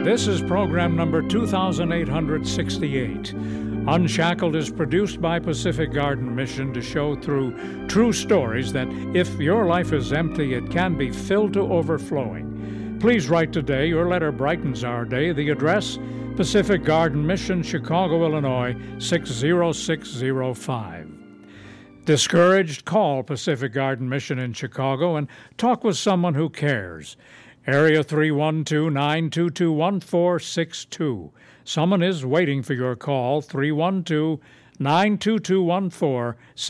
This is program number 2868. Unshackled is produced by Pacific Garden Mission to show through true stories that if your life is empty, it can be filled to overflowing. Please write today. Your letter brightens our day. The address, Pacific Garden Mission, Chicago, Illinois, 60605. Discouraged? Call Pacific Garden Mission in Chicago and talk with someone who cares. Area 312-922-1462. Someone is waiting for your call, 312-922-1462.